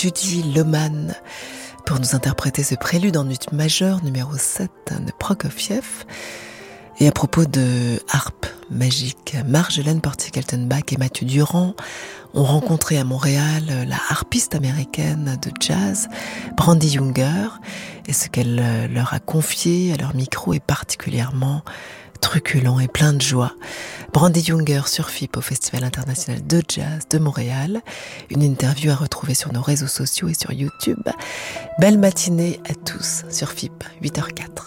Judy Loman pour nous interpréter ce prélude en ut majeur numéro 7 de Prokofiev. Et à propos de harpe magique, Marjolaine Portier-Kaltenbach et Mathieu Durand ont rencontré à Montréal la harpiste américaine de jazz, Brandi Younger, et ce qu'elle leur a confié à leur micro est particulièrement truculent et plein de joie. Brandi Younger sur FIP au Festival international de jazz de Montréal. Une interview à retrouver sur nos réseaux sociaux et sur YouTube. Belle matinée à tous sur FIP, 8h04.